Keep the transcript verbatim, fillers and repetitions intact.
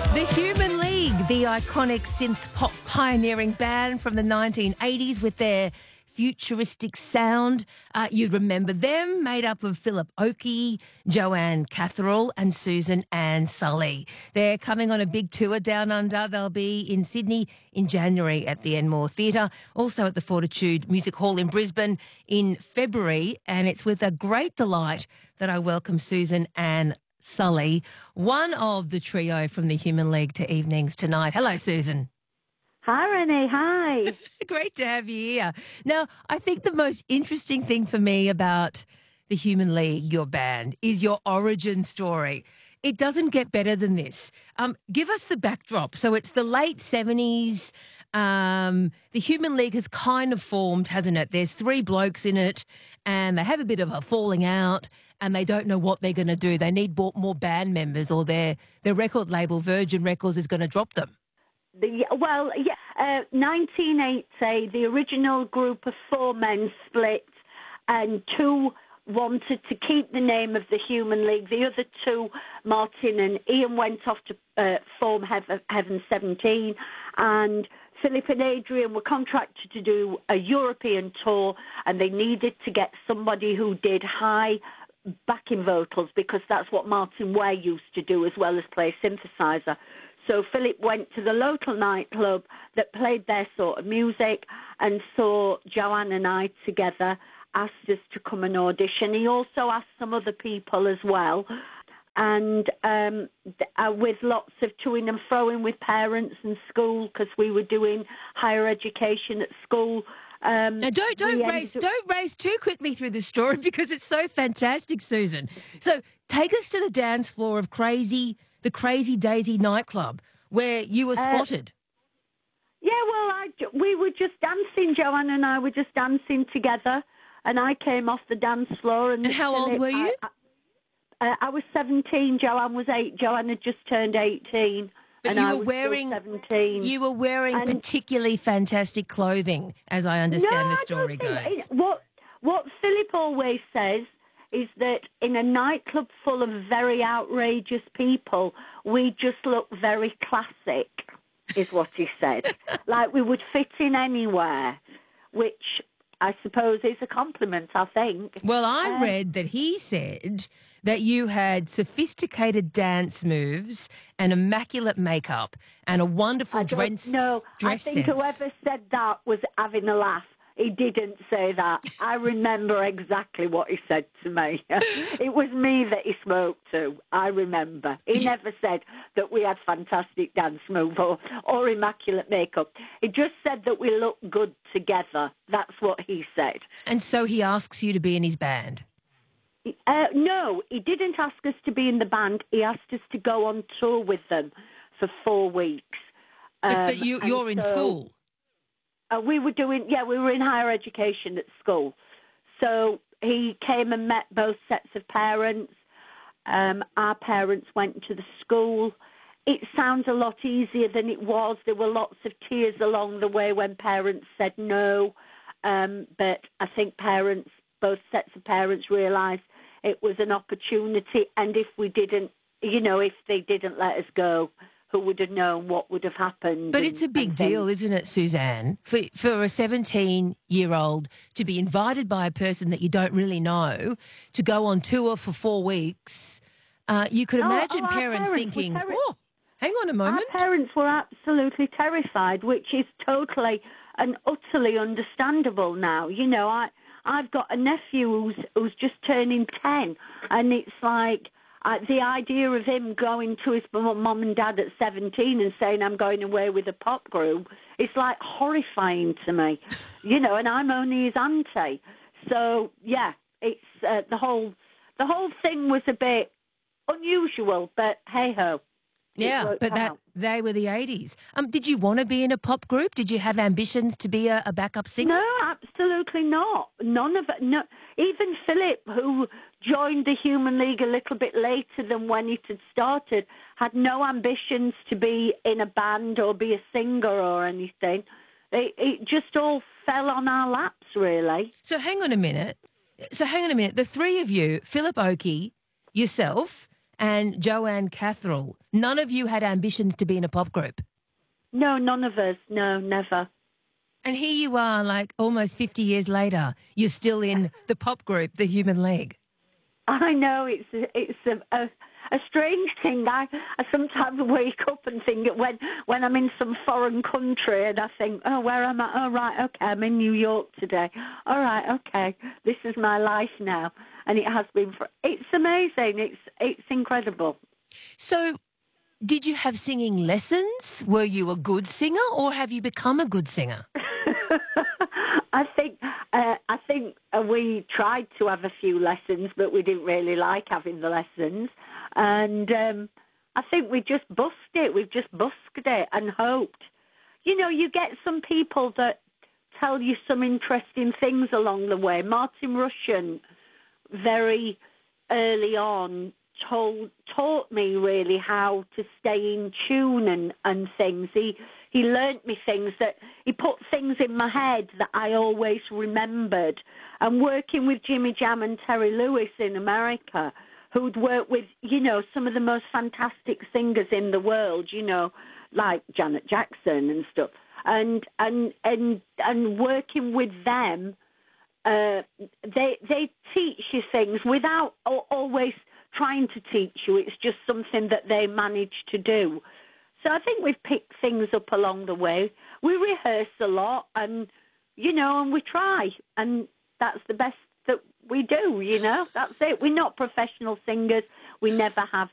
The Human League, the iconic synth pop pioneering band from the nineteen eighties with their futuristic sound. Uh, you'd remember them, made up of Philip Oakey, Joanne Catherall and Susan Ann Sully. They're coming on a big tour down under. They'll be in Sydney in January at the Enmore Theatre, also at the Fortitude Music Hall in Brisbane in February. And it's with a great delight that I welcome Susan Ann Sully, one of the trio from the Human League, to Evenings tonight. Hello, Susan. Hi, Renee. Hi. Great to have you here. Now, I think the most interesting thing for me about the Human League, your band, is your origin story. It doesn't get better than this. Um, give us the backdrop. So it's the late seventies. Um, the Human League has kind of formed, hasn't it? There's three blokes in it and they have a bit of a falling out and they don't know what they're going to do. They need more band members, or their, their record label, Virgin Records, is going to drop them. The, well, yeah, uh, nineteen eighty, the original group of four men split, and two wanted to keep the name of the Human League. The other two, Martin and Ian, went off to uh, form Heaven, Heaven seventeen, and Philip and Adrian were contracted to do a European tour, and they needed to get somebody who did high backing vocals, because that's what Martin Ware used to do as well as play synthesizer. So Philip went to the local nightclub that played their sort of music and saw Joanne and I together, asked us to come and audition. He also asked some other people as well. And um, uh, with lots of toing and froing with parents and school, because we were doing higher education at school. Um, now, don't don't race up... don't race too quickly through the story, because it's so fantastic, Susan. So take us to the dance floor of Crazy, the Crazy Daisy nightclub, where you were spotted. Uh, yeah, well, I, we were just dancing. Joanne and I were just dancing together, and I came off the dance floor. And, and how old Philip, were you? I, I, I was seventeen. Joanne was eight. Joanne had just turned eighteen. But and you I were was wearing seventeen. You were wearing and, particularly fantastic clothing, as I understand no, the story I don't goes. Think, what what Philip always says is that in a nightclub full of very outrageous people, we just look very classic, is what he said. Like we would fit in anywhere, which I suppose is a compliment, I think. Well, I um, read that he said that you had sophisticated dance moves and immaculate makeup and a wonderful I dress, No, dress I think sense. whoever said that was having a laugh. He didn't say that. I remember exactly what he said to me. It was me that he spoke to. I remember. He never said that we had fantastic dance moves or, or immaculate makeup. He just said that we look good together. That's what he said. And so he asks you to be in his band? Uh, no, he didn't ask us to be in the band. He asked us to go on tour with them for four weeks. But, um, but you, you're in so, school? Uh, we were doing, yeah, we were in higher education at school. So he came and met both sets of parents. Um, our parents went to the school. It sounds a lot easier than it was. There were lots of tears along the way when parents said no. Um, but I think parents, both sets of parents, realised it was an opportunity. And if we didn't, you know, if they didn't let us go, who would have known what would have happened? But and, it's a big deal, isn't it, Suzanne, for, for a seventeen-year-old to be invited by a person that you don't really know to go on tour for four weeks. Uh, you could imagine oh, oh, parents, parents thinking, terri- oh, hang on a moment. Our parents were absolutely terrified, which is totally and utterly understandable now. You know, I, I've got a nephew who's, who's just turning ten, and it's like... Uh, the idea of him going to his mum and dad at seventeen and saying, I'm going away with a pop group, it's like horrifying to me, you know, and I'm only his auntie. So, yeah, it's uh, the whole the whole thing was a bit unusual, but hey-ho. Yeah, but that they were the eighties. Um, did you want to be in a pop group? Did you have ambitions to be a, a backup singer? No, absolutely not. None of it. No, even Philip, who joined the Human League a little bit later than when it had started, had no ambitions to be in a band or be a singer or anything. It, it just all fell on our laps, really. So hang on a minute. So hang on a minute. The three of you, Philip Oakey, yourself, and Joanne Catherall. None of you had ambitions to be in a pop group. No, none of us. No, never. And here you are, like almost fifty years later, you're still in the pop group, the Human League. I know, it's it's a, a, a strange thing. I, I sometimes wake up and think when when I'm in some foreign country and I think, oh, where am I? Oh, right, okay, I'm in New York today. All right, okay, this is my life now. And it has been, for, it's amazing. It's it's incredible. So did you have singing lessons? Were you a good singer or have you become a good singer? I think uh, I think uh, we tried to have a few lessons, but we didn't really like having the lessons. And um, I think we just busked it. We've just busked it and hoped. You know, you get some people that tell you some interesting things along the way. Martin Rushent, very early on, told taught me really how to stay in tune and, and things. He he learnt me things that he put things in my head that I always remembered. And working with Jimmy Jam and Terry Lewis in America, who'd worked with, you know, some of the most fantastic singers in the world, you know, like Janet Jackson and stuff. And and and and working with them, uh, they they teach you things without always trying to teach you. It's just something that they manage to do. So I think we've picked things up along the way. We rehearse a lot and, you know, and we try. And that's the best that we do, you know. That's it. We're not professional singers. We never have